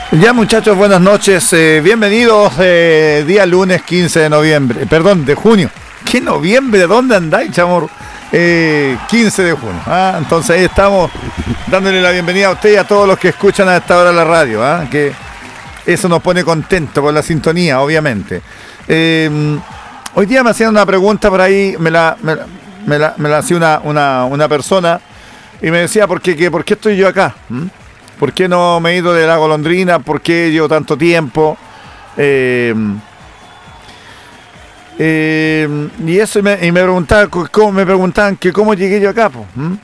Ya muchachos, buenas noches, bienvenidos día lunes 15 de noviembre, perdón, de junio. ¿Qué noviembre? ¿Dónde andáis, chamor? 15 de junio, entonces ahí estamos dándole la bienvenida a usted y a todos los que escuchan a esta hora la radio, que eso nos pone contento por la sintonía, obviamente. Hoy día me hacían una pregunta por ahí, me la hacía una persona y me decía, ¿por qué estoy yo acá? ¿Por qué no me he ido de la golondrina? ¿Por qué llevo tanto tiempo? Y eso me preguntaban, me preguntaban que cómo llegué yo acá.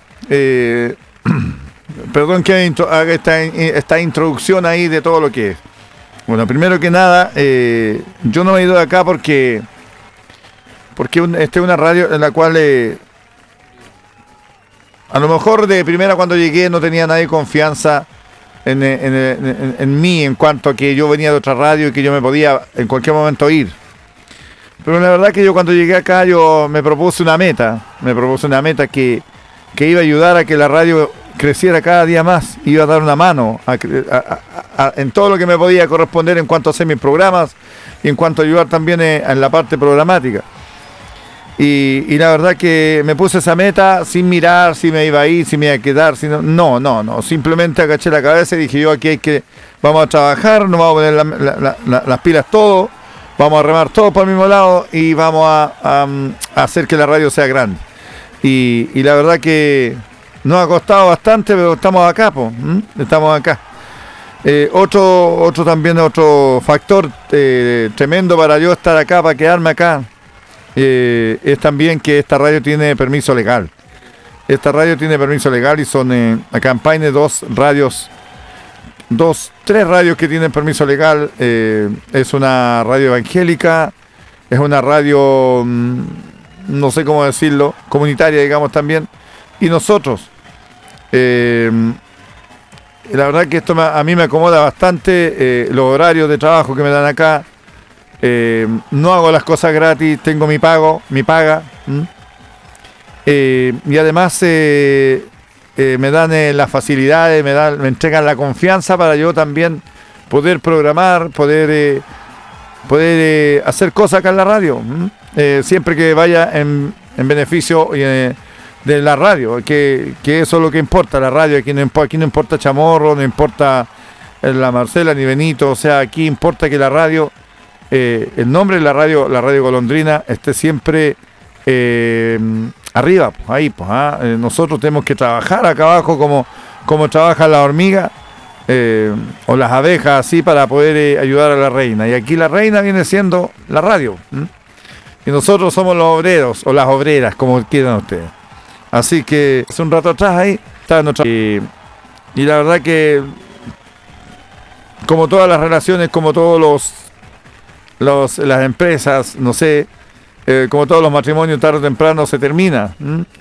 Perdón que haga esta introducción ahí de todo lo que es. Bueno, primero que nada, yo no me he ido de acá porque esta es una radio en la cual a lo mejor de primera cuando llegué no tenía nadie confianza en mí, en cuanto a que yo venía de otra radio y que yo me podía en cualquier momento ir. Pero la verdad que yo cuando llegué acá yo me propuse una meta que iba a ayudar a que la radio creciera cada día más, iba a dar una mano en todo lo que me podía corresponder en cuanto a hacer mis programas y en cuanto a ayudar también en la parte programática. Y la verdad que me puse esa meta sin mirar si me iba a ir, si me iba a quedar, no, simplemente agaché la cabeza y dije yo aquí vamos a trabajar, nos vamos a poner las pilas todos, vamos a remar todos por el mismo lado y vamos a hacer que la radio sea grande. Y la verdad que nos ha costado bastante, pero estamos acá, estamos acá. Otro factor tremendo para yo estar acá, para quedarme acá, es también que esta radio tiene permiso legal. Esta radio tiene permiso legal y son acá en Paine tres radios que tienen permiso legal. Es una radio evangélica, es una radio, no sé cómo decirlo, comunitaria, digamos también. Y nosotros, la verdad que esto a mí me acomoda bastante, los horarios de trabajo que me dan acá. No hago las cosas gratis, tengo mi paga. Y además me dan las facilidades, me entregan la confianza para yo también poder programar, poder hacer cosas acá en la radio, siempre que vaya en beneficio de la radio, que eso es lo que importa, la radio. Aquí no importa Chamorro, no importa la Marcela ni Benito, o sea, aquí importa que la radio, el nombre de la radio Golondrina, esté siempre arriba, ahí, nosotros tenemos que trabajar acá abajo como trabaja la hormiga o las abejas, así, para poder ayudar a la reina. Y aquí la reina viene siendo la radio, y nosotros somos los obreros o las obreras, como quieran ustedes. Así que hace un rato atrás ahí estaba y la verdad que, como todas las relaciones, como todos las empresas, no sé, como todos los matrimonios, tarde o temprano se termina.